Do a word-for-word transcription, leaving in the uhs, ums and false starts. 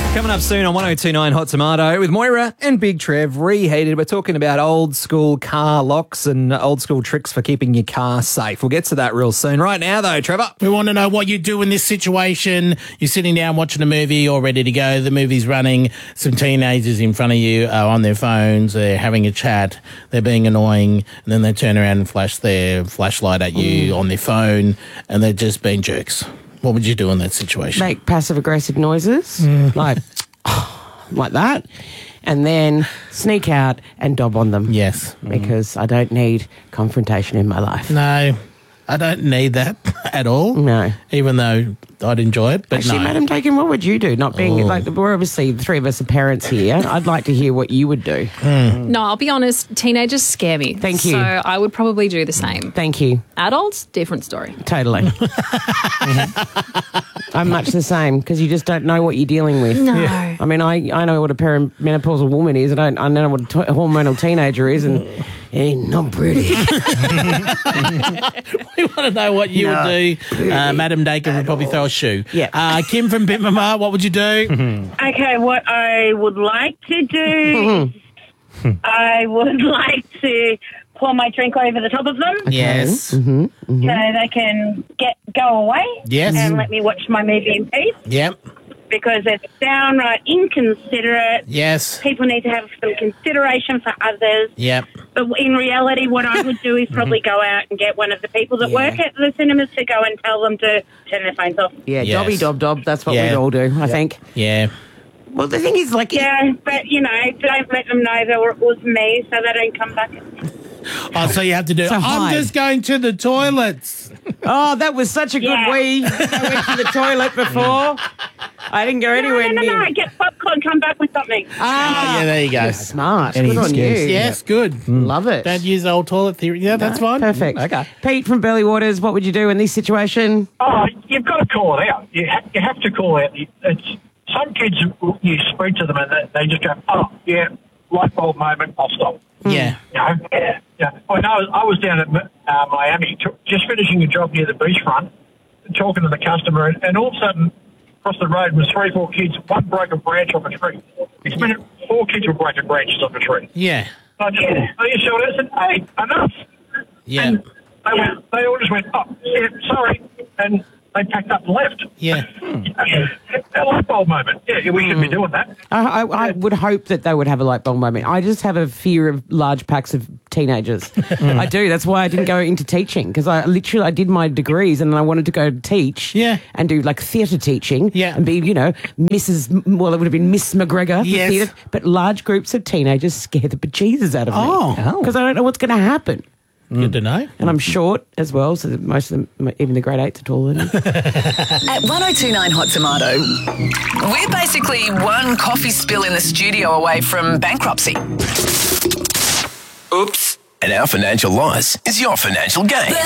Coming up soon on one oh two point nine Hot Tomato with Moira and Big Trev, reheated. We're talking about old school car locks and old school tricks for keeping your car safe. We'll get to that real soon. Right now, though, Trevor. We want to know what you do in this situation. You're sitting down watching a movie, all ready to go. The movie's running. Some teenagers in front of you are on their phones. They're having a chat. They're being annoying. And then they turn around and flash their flashlight at you mm. on their phone. And they're just being jerks. What would you do in that situation? Make passive-aggressive noises, mm. like like that, and then sneak out and dob on them. Yes. Because mm. I don't need confrontation in my life. No, I don't need that at all. No. Even though I'd enjoy it, but Actually, no. Madam Dakin, what would you do? Not being, oh. like, we're obviously, the three of us are parents here. I'd like to hear what you would do. Mm. No, I'll be honest, teenagers scare me. Thank you. So I would probably do the same. Thank you. Adults, different story. Totally. mm-hmm. I'm much the same, because you just don't know what you're dealing with. No. Yeah. I mean, I, I know what a perimenopause woman is. I don't I know what a t- hormonal teenager is, and it ain't not pretty. We want to know what you no. would do. Uh, Madam Dakin would probably throw a shoe. Yeah. Uh, Kim from Bitmama, what would you do? Okay, what I would like to do, I would like to pour my drink over the top of them. Yes. Mm-hmm, mm-hmm. So they can get go away. Yes. And let me watch my movie in peace. Yep. Because it's downright inconsiderate. Yes. People need to have some consideration for others. Yep. But in reality, what I would do is probably go out and get one of the people that Yeah. work at the cinemas to go and tell them to turn their phones off. Yeah, Yes. dobby dob dob. That's what Yeah. we'd all do, I think. Yeah. Well, the thing is, like... Yeah, but, you know, don't let them know that it was me so they don't come back. Oh, so you have to do, So I'm hide. just going to the toilets. Oh, that was such a good Yeah. wee. I went to the toilet before. I didn't go anywhere no, no, near. no, no, get popcorn, come back with something. Ah, yeah, there you go. Smart. Any Good on you. excuse. Yes, good. Love it. Don't use old toilet theory. Yeah, that's fine. Perfect. Okay. Pete from Burley Waters, what would you do in this situation? Oh, you've got to call it out. You, ha- you have to call it. It's some kids. You speak to them and they, they just go, "Oh, yeah, light bulb moment. I'll stop." Yeah. You know? Yeah. Yeah. I know. I was down at uh, Miami, t- just finishing a job near the beachfront, talking to the customer, and, and all of a sudden, across the road was three, four kids. One broke a branch off a tree. Next minute, four kids were breaking branches off a tree. Yeah. I just, I just shouted, I said, "Hey, enough!" Yeah. And they went. They all just went, "Oh, yeah, sorry," and they packed up and left. Yeah. A light bulb moment. Yeah, we should be doing that. I, I, I would hope that they would have a light bulb moment. I just have a fear of large packs of teenagers. I do. That's why I didn't go into teaching, because I literally I did my degrees and then I wanted to go teach Yeah. and do like theatre teaching Yeah. and be, you know, Missus M- Well, it would have been Miss McGregor for Yes. theatre. But large groups of teenagers scare the bejesus out of me. Oh. Because I don't know what's going to happen. Good to know. And I'm short as well, so that most of them, even the grade eights, are taller than me. At one oh two point nine Hot Tomato, we're basically one coffee spill in the studio away from bankruptcy. Oops. And our financial loss is your financial gain.